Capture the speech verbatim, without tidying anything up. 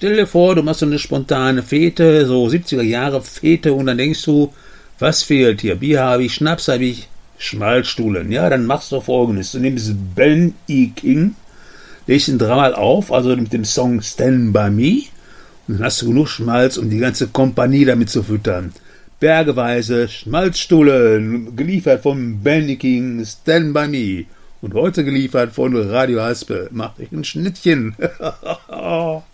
Stell dir vor, du machst so eine spontane Fete, so siebziger Jahre Fete, und dann denkst du, was fehlt hier? Bier habe ich, Schnaps habe ich, Schmalzstuhlen. Ja, dann machst du Folgendes. Du nimmst Ben E. King, legst ihn dreimal auf, also mit dem Song Stand By Me, und dann hast du genug Schmalz, um die ganze Kompanie damit zu füttern. Bergeweise Schmalzstuhlen, geliefert von Ben E. King, Stand By Me. Und heute geliefert von Radio Haspe. Mach ich ein Schnittchen.